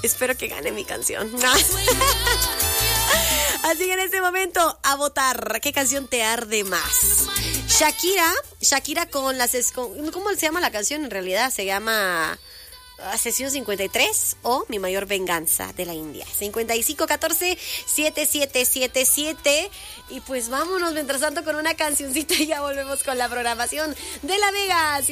Espero que gane mi canción. Así que en este momento, a votar. ¿Qué canción te arde más? Shakira con las... ¿Cómo se llama la canción? En realidad se llama... Sesión 53 o Mi Mayor Venganza de la India. 5514-7777. Y pues vámonos mientras tanto con una cancioncita y ya volvemos con la programación de La Mega.